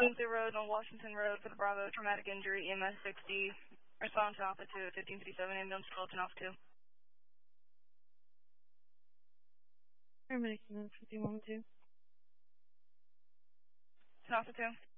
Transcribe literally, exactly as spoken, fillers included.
Lindsay Road on Washington Road for the Bravo traumatic injury, E M S sixty. Respond to Alpha two at fifteen fifty-seven, ambulance twelve ten Alpha two. Paramedics in fifteen one two. ten Alpha two.